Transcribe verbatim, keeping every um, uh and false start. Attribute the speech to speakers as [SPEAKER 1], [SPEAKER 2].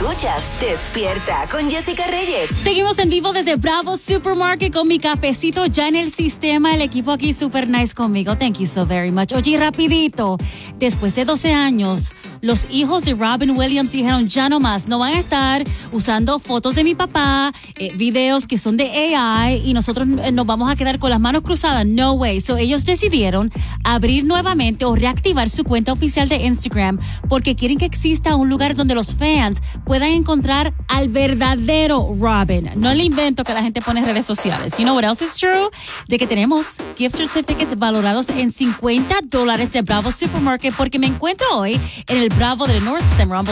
[SPEAKER 1] Escuchas Despierta con Jessica Reyes.
[SPEAKER 2] Seguimos en vivo desde Bravo Supermarket con mi cafecito ya en el sistema. El equipo aquí super nice conmigo. Thank you so very much. Oye, rapidito, después de doce años, los hijos de Robin Williams dijeron ya no más. No van a estar usando fotos de mi papá, eh, videos que son de A I y nosotros eh, nos vamos a quedar con las manos cruzadas. No way. So ellos decidieron abrir nuevamente o reactivar su cuenta oficial de Instagram porque quieren que exista un lugar donde los fans puedan encontrar al verdadero Robin. No el invento que la gente pone en redes sociales. You know what else is true? De que tenemos gift certificates valorados en cincuenta dólares de Bravo Supermarket porque me encuentro hoy en el Bravo de North Stem Rumble